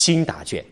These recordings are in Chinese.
新答卷。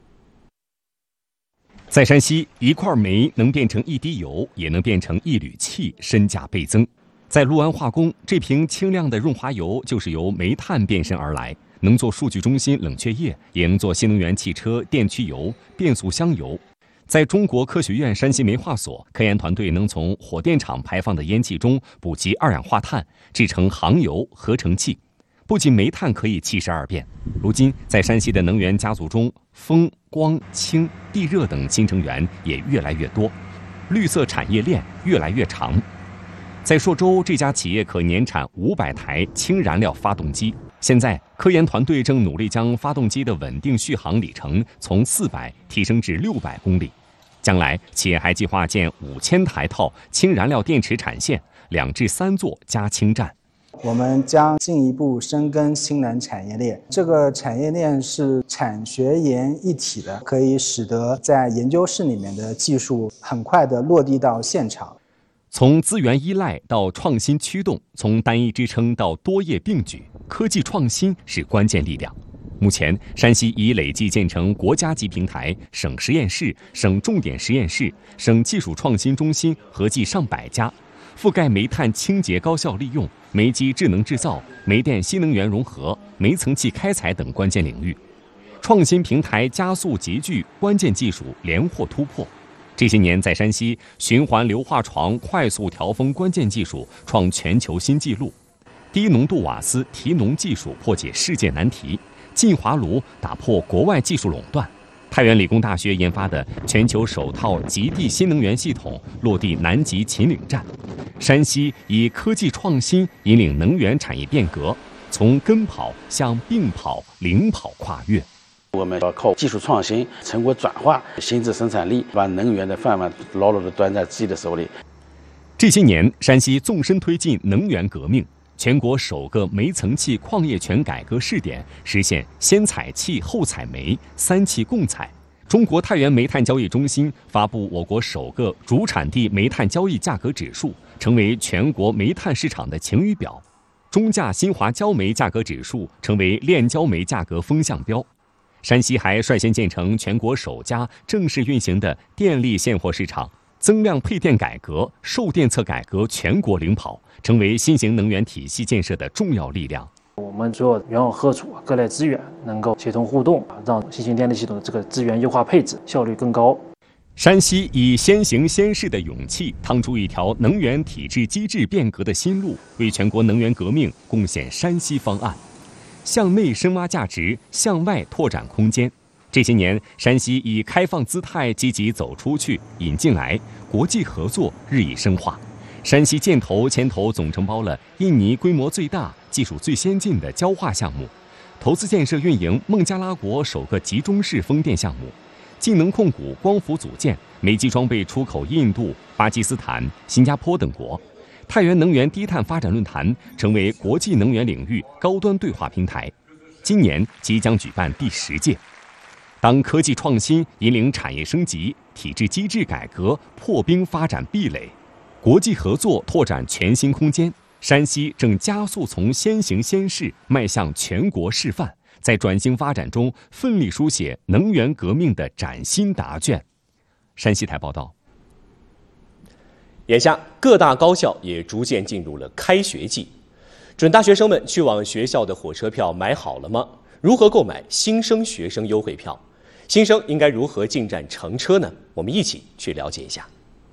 在山西，一块煤能变成一滴油，也能变成一缕气，身价倍增。在六安化工，这瓶清亮的润滑油就是由煤炭变身而来，能做数据中心冷却液，也能做新能源汽车电驱油、变速箱油。在中国科学院山西煤化所，科研团队能从火电厂排放的烟气中捕集二氧化碳，制成航油合成气。不仅煤炭可以72变，如今在山西的能源家族中，风、光、氢、地热等新成员也越来越多，绿色产业链越来越长。在朔州，这家企业可年产500台氢燃料发动机。现在，科研团队正努力将发动机的稳定续航里程从400提升至600公里。将来，企业还计划建5000台套氢燃料电池产线，2至3座加氢站。 我们将进一步深耕氢能产业链，这个产业链是产学研一体的，可以使得在研究室里面的技术很快的落地到现场。 从资源依赖到创新驱动，从单一支撑到多业并举，科技创新是关键力量。目前，山西已累计建成国家级平台、省实验室、省重点实验室、省技术创新中心合计上百家，覆盖煤炭清洁高效利用、煤机智能制造、煤电新能源融合、煤层气开采等关键领域。创新平台加速集聚关键技术连获突破。这些年，在山西循环硫化床快速调风关键技术创全球新纪录，低浓度瓦斯提浓技术破解世界难题，进华炉打破国外技术垄断。太原理工大学研发的全球首套极地新能源系统落地南极秦岭站。山西以科技创新引领能源产业变革，从跟跑向并跑、领跑跨越。 我们要靠技术创新、成果转化、新质生产力，把能源的饭碗牢牢地端在自己的手里。 这些年，山西纵深推进能源革命，全国首个煤层气矿业权改革试点实现先采气后采煤，3气共采。中国太原煤炭交易中心发布我国首个主产地煤炭交易价格指数，成为全国煤炭市场的晴雨表。中价新华焦煤价格指数成为炼焦煤价格风向标。山西还率先建成全国首家正式运行的电力现货市场，增量配电改革、售电侧改革全国领跑，成为新型能源体系建设的重要力量。 我们主要援引各处各类资源能够协同互动，让新型电力系统的这个资源优化配置效率更高。 山西以先行先试的勇气，趟出一条能源体制机制变革的新路，为全国能源革命贡献山西方案。向内深挖价值，向外拓展空间。这些年，山西以开放姿态积极走出去、引进来，国际合作日益深化。山西建投牵头总承包了印尼规模最大、技术最先进的焦化项目，投资建设运营孟加拉国首个集中式风电项目，晋能控股光伏组件、煤机装备出口印度、巴基斯坦、新加坡等国。太原能源低碳发展论坛成为国际能源领域高端对话平台，今年即将举办第10届。当科技创新引领产业升级，体制机制改革破冰发展壁垒，国际合作拓展全新空间，山西正加速从先行先试迈向全国示范，在转型发展中奋力书写能源革命的崭新答卷。山西台报道。 眼下，各大高校也逐渐进入了开学季，准大学生们去往学校的火车票买好了吗？如何购买新生学生优惠票？新生应该如何进站乘车呢？我们一起去了解一下。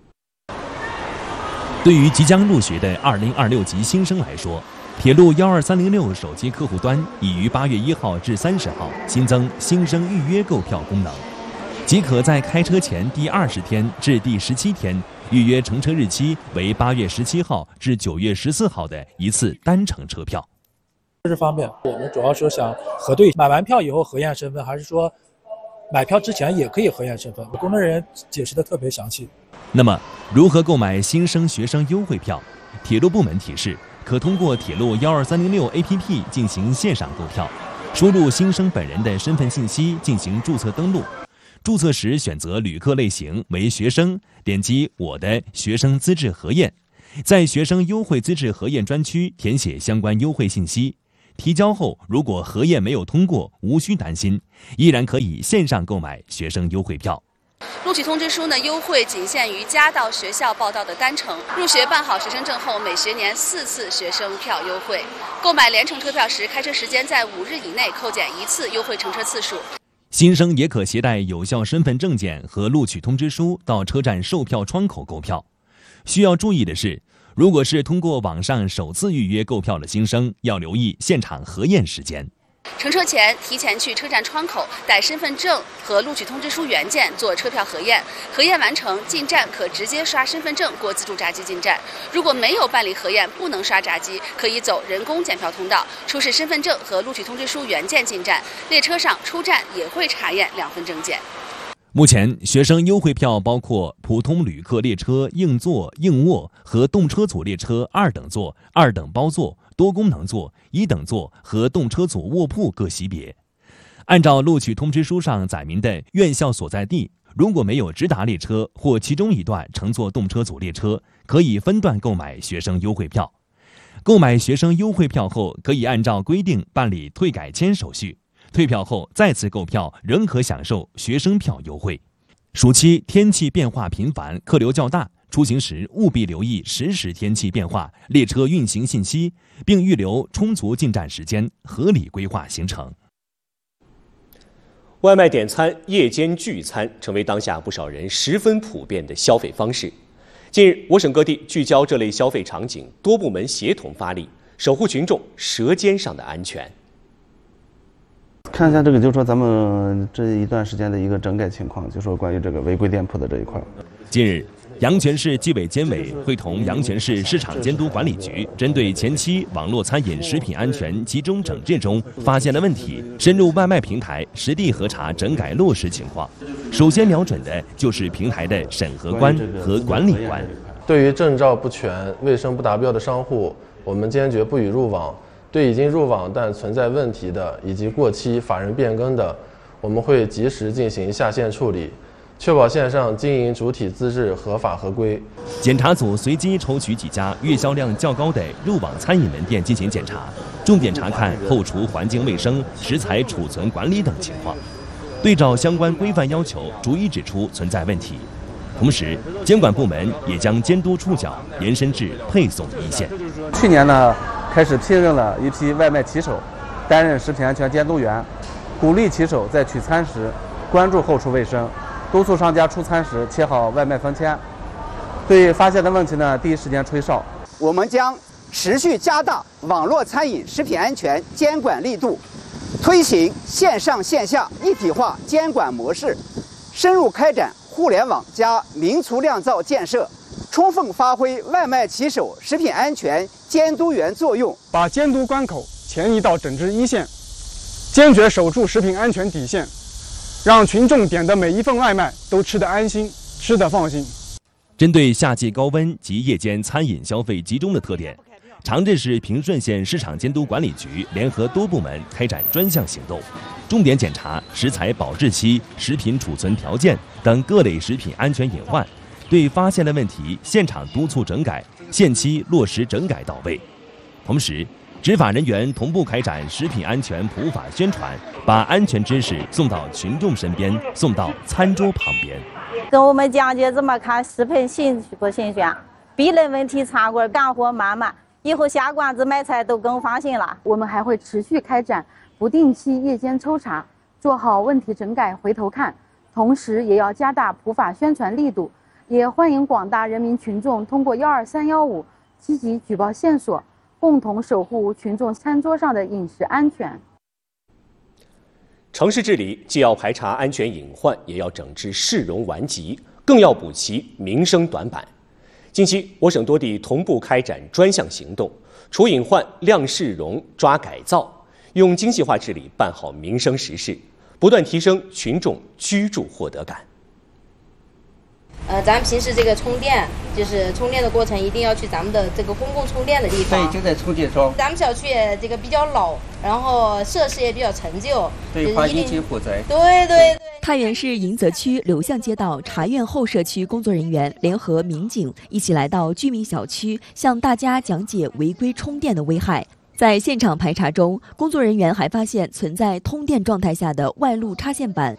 对于即将入学的2026级新生来说，铁路12306手机客户端已于8月1号至30号新增新生预约购票功能，即可在开车前第20天至第17天预约乘车日期为8月17号至9月14号的一次单程车票。 这是方便，我们主要是想核对买完票以后核验身份，还是说买票之前也可以核验身份？工作人员解释的特别详细。 那么，如何购买新生学生优惠票？铁路部门提示，可通过铁路12306 APP 进行线上购票，输入新生本人的身份信息进行注册登录。注册时选择旅客类型为学生，点击我的学生资质核验，在学生优惠资质核验专区填写相关优惠信息， 提交后如果核验没有通过，无需担心，依然可以线上购买学生优惠票。 录取通知书呢，优惠仅限于家到学校报到的单程。入学办好学生证后，每学年4次学生票优惠。购买联程车票时，开车时间在5日以内扣减1次优惠乘车次数。 新生也可携带有效身份证件和录取通知书到车站售票窗口购票。需要注意的是，如果是通过网上首次预约购票的新生，要留意现场核验时间。 乘车前提前去车站窗口带身份证和录取通知书原件做车票核验，核验完成进站可直接刷身份证过自助闸机进站。如果没有办理核验不能刷闸机，可以走人工检票通道，出示身份证和录取通知书原件进站。列车上出站也会查验2份证件。 目前，学生优惠票包括普通旅客列车硬座、硬卧和动车组列车2等座、2等包座、多功能座、1等座和动车组卧铺各级别。按照录取通知书上载明的院校所在地，如果没有直达列车或其中一段乘坐动车组列车，可以分段购买学生优惠票。购买学生优惠票后，可以按照规定办理退改签手续。退票后再次购票，仍可享受学生票优惠。暑期天气变化频繁，客流较大，出行时务必留意实时天气变化、列车运行信息，并预留充足进站时间，合理规划行程。 外卖点餐、夜间聚餐成为当下不少人十分普遍的消费方式。近日，我省各地聚焦这类消费场景，多部门协同发力，守护群众舌尖上的安全。 看一下这个，就是说咱们这一段时间的一个整改情况，就说关于这个违规店铺的这一块。 近日，阳泉市纪委监委会同阳泉市市场监督管理局，针对前期网络餐饮食品安全集中整治中发现的问题，深入外卖平台实地核查整改落实情况。首先瞄准的就是平台的审核关和管理关。 对于证照不全、卫生不达标的商户，我们坚决不予入网。对已经入网但存在问题的以及过期法人变更的，我们会及时进行下线处理，确保线上经营主体资质合法合规。 检查组随机抽取几家月销量较高的入网餐饮门店进行检查，重点查看后厨环境卫生、食材储存管理等情况，对照相关规范要求，逐一指出存在问题。同时，监管部门也将监督触角延伸至配送一线。 去年呢，开始聘任了一批外卖骑手，担任食品安全监督员，鼓励骑手在取餐时关注后厨卫生，督促商家出餐时切好外卖封签。对发现的问题呢，第一时间吹哨。 我们将持续加大网络餐饮食品安全监管力度，推行线上线下一体化监管模式，深入开展互联网加民厨酿造建设，充分发挥外卖骑手食品安全监督员作用， 把监督关口前移到整治一线，坚决守住食品安全底线，让群众点的每一份外卖都吃得安心，吃得放心。 针对夏季高温及夜间餐饮消费集中的特点，长治市平顺县市场监督管理局联合多部门开展专项行动，重点检查食材保质期、食品储存条件等各类食品安全隐患，对发现的问题现场督促整改，限期落实整改到位。同时，执法人员同步开展食品安全普法宣传，把安全知识送到群众身边，送到餐桌旁边。 跟我们讲解怎么看食品新不新鲜，避雷问题餐馆干活慢慢，以后下馆子买菜都更放心了。 我们还会持续开展不定期夜间抽查，做好问题整改回头看，同时也要加大普法宣传力度，也欢迎广大人民群众通过12315积极举报线索，共同守护群众餐桌上的饮食安全。 城市治理既要排查安全隐患，也要整治市容顽疾，更要补齐民生短板。近期，我省多地同步开展专项行动，除隐患、亮市容、抓改造，用精细化治理办好民生实事，不断提升群众居住获得感。 咱们平时这个充电，就是充电的过程一定要去咱们的这个公共充电的地方。 对，就在充电桩。 咱们小区也这个比较老，然后设施也比较陈旧， 对环境负责。 对。 太原市迎泽区柳巷街道茶院后社区工作人员联合民警一起来到居民小区，向大家讲解违规充电的危害。 在现场排查中，工作人员还发现存在通电状态下的外露插线板